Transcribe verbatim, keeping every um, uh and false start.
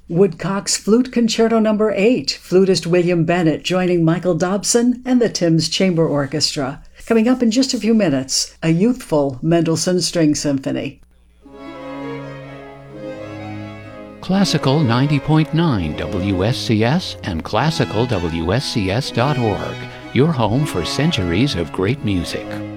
Woodcock's Flute Concerto Number eight, flutist William Bennett joining Michael Dobson and the Thames Chamber Orchestra. Coming up in just a few minutes, a youthful Mendelssohn String Symphony. Classical ninety point nine W S C S and classical W S C S dot org, your home for centuries of great music.